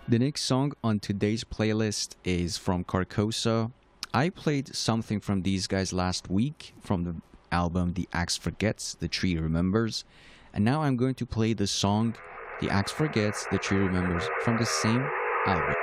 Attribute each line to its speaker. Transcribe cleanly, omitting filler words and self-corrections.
Speaker 1: The next song on today's playlist is from Carcosa. I played something from these guys last week from the album The Axe Forgets, The Tree Remembers. And now I'm going to play the song The Axe Forgets, The Tree Remembers from the same album.